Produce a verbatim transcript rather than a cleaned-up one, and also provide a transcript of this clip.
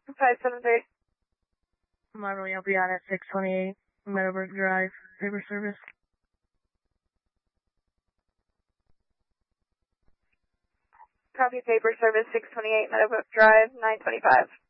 five seven three. Marley, I'll be on at six twenty-eight Meadowbrook Drive, paper service. Copy, paper service, six twenty-eight Meadowbrook Drive, nine twenty-five.